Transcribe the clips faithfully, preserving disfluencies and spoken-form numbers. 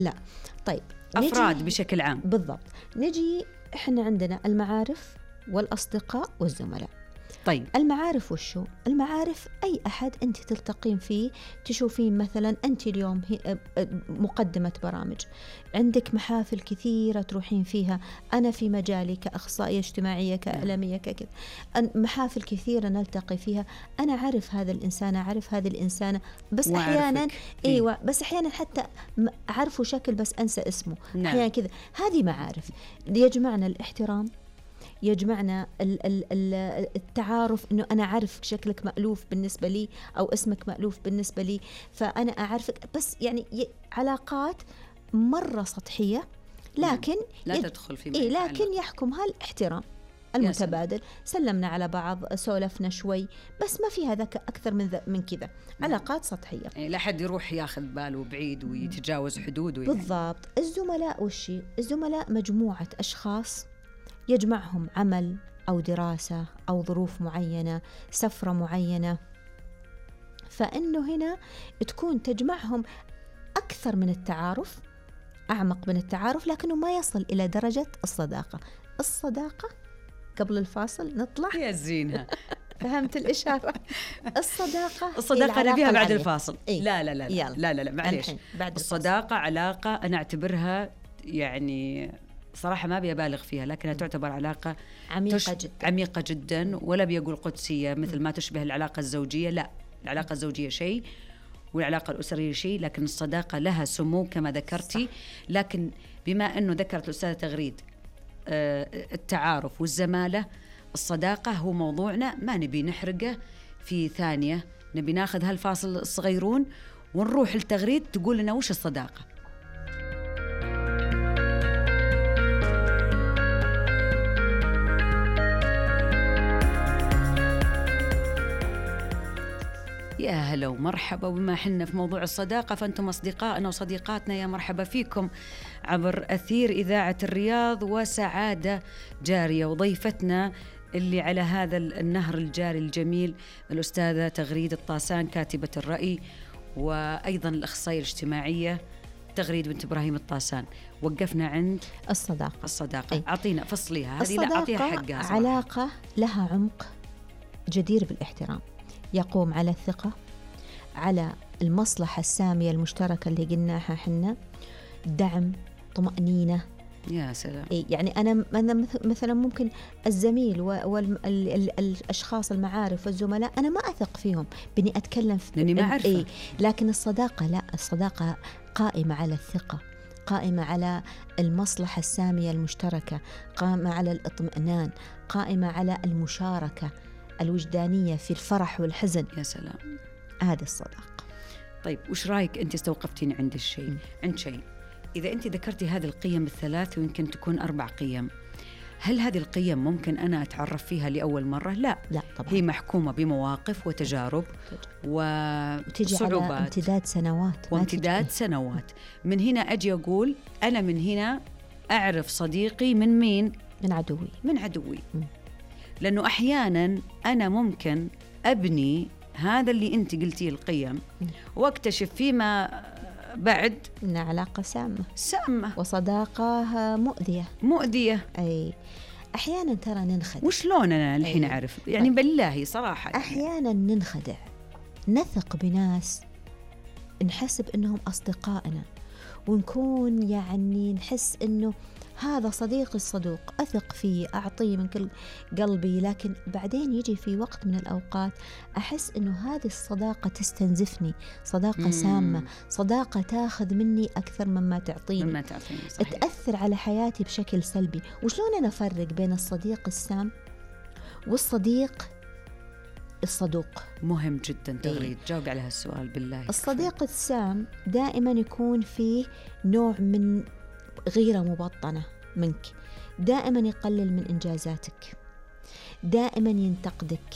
لا. طيب أفراد بشكل عام. بالضبط. نجي إحنا عندنا المعارف والأصدقاء والزملاء. طيب المعارف وشو؟ المعارف أي أحد أنت تلتقين فيه، تشوفين مثلا أنت اليوم هي مقدمة برامج، عندك محافل كثيرة تروحين فيها، أنا في مجالي كأخصائية اجتماعية كإعلامية كذا محافل كثيرة نلتقي فيها، أنا أعرف هذا الإنسان، أعرف هذه الإنسانة، بس أحيانا أيوة بس أحيانا حتى أعرفه شكل بس أنسى اسمه. نعم. أحيانا كذا. هذه معارف يجمعنا الاحترام، يجمعنا التعارف، إنه أنا أعرف شكلك مألوف بالنسبة لي أو اسمك مألوف بالنسبة لي، فأنا أعرفك. بس يعني علاقات مرة سطحية، لكن لا يج... تدخل في إيه لكن يحكمها الاحترام المتبادل. سلمنا على بعض، سولفنا شوي، بس ما في هذا أكثر من ذا من كذا. علاقات سطحية، يعني لا حد يروح ياخذ باله بعيد ويتجاوز حدوده. بالضبط. الزملاء وشي؟ الزملاء مجموعة أشخاص يجمعهم عمل أو دراسة أو ظروف معينة، سفرة معينة، فإنه هنا تكون تجمعهم أكثر من التعارف، أعمق من التعارف، لكنه ما يصل إلى درجة الصداقة. الصداقة قبل الفاصل نطلع يا زينها فهمت الإشارة؟ الصداقة الصداقة نبيها بعد الفاصل. إيه؟ لا لا لا لا لا, لا, لا معليش. الصداقة علاقة أنا أعتبرها يعني صراحة ما بيبالغ فيها، لكنها تعتبر علاقة عميقة تش... جدا عميقة جدا، ولا بيقول قدسية مثل ما تشبه العلاقة الزوجية. لا، العلاقة الزوجية شيء والعلاقة الأسرية شيء، لكن الصداقة لها سمو كما ذكرتي. صح. لكن بما أنه ذكرت الأستاذة تغريد التعارف والزمالة، الصداقة هو موضوعنا، ما نبي نحرقه في ثانية، نبي ناخذ هالفاصل الصغيرون ونروح لتغريد تقول لنا وش الصداقة. يا هلا ومرحبا، وبما حنا في موضوع الصداقة فأنتم أصدقائنا وصديقاتنا، يا مرحبا فيكم عبر أثير إذاعة الرياض وسعادة جارية. وضيفتنا اللي على هذا النهر الجاري الجميل الأستاذة تغريد الطاسان، كاتبة الرأي، وأيضا الأخصائية الاجتماعية تغريد بنت إبراهيم الطاسان. وقفنا عند الصداقة. الصداقة أي. أعطينا فصليها هذه، لا أعطيها حقها. علاقة لها عمق جدير بالاحترام، يقوم على الثقة، على المصلحة السامية المشتركة اللي قلناها حنا، دعم، طمأنينة. يا سلام. يعني أنا مثلا ممكن الزميل والأشخاص المعارف والزملاء أنا ما أثق فيهم بني أتكلم في لأني ما أعرفه. إيه، لكن الصداقة لا، الصداقة قائمة على الثقة، قائمة على المصلحة السامية المشتركة، قائمة على الاطمئنان، قائمة على المشاركة الوجدانية في الفرح والحزن. يا سلام، هذه الصداقة. طيب وش رأيك أنت استوقفتيني عند الشيء عند شيء إذا أنت ذكرتي هذه القيم الثلاث ويمكن تكون أربع قيم، هل هذه القيم ممكن أنا أتعرف فيها لأول مرة؟ لا لا طبعا. هي محكومة بمواقف وتجارب وصعوبات، امتداد سنوات وامتداد سنوات. من هنا أجي أقول أنا من هنا أعرف صديقي من مين؟ من عدوي. من عدوي. م. لأنه أحياناً أنا ممكن أبني هذا اللي أنت قلتيه القيم واكتشف فيما بعد إن علاقة سامة سامة وصداقة مؤذية مؤذية. أي أحياناً ترى ننخدع. وشلون أنا الحين أعرف يعني بالله صراحة يعني. أحياناً ننخدع، نثق بناس نحسب إنهم أصدقائنا ونكون يعني نحس إنه هذا صديقي الصدوق، أثق فيه، أعطيه من كل قلبي، لكن بعدين يجي في وقت من الأوقات أحس إنه هذه الصداقة تستنزفني، صداقة مم. سامة، صداقة تاخذ مني أكثر مما تعطيني، مما تعطيني، صحيح. تأثر على حياتي بشكل سلبي. وشلون أنا أفرق بين الصديق السام والصديق الصدوق؟ مهم جدا تغريد، جاوب على هالسؤال بالله. الصديق كفر. السام دائما يكون فيه نوع من غيرة مبطنة منك، دائما يقلل من إنجازاتك، دائما ينتقدك،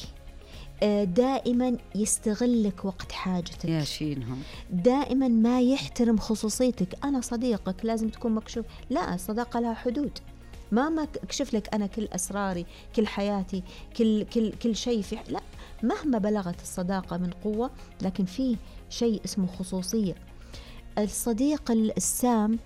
دائما يستغلك وقت حاجتك، يا شينهم، دائما ما يحترم خصوصيتك. أنا صديقك لازم تكون مكشوف، لا، الصداقة لها حدود، ما ما أكشف لك أنا كل أسراري، كل حياتي، كل كل كل شيء في، لا، مهما بلغت الصداقة من قوة لكن في شيء اسمه خصوصية. الصديق السام